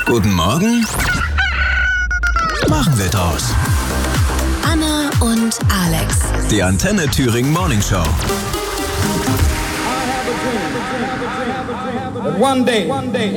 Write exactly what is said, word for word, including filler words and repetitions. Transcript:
Guten Morgen. Machen wir draus. Anna und Alex. Die Antenne Thüringen Morning Show. One day, one day.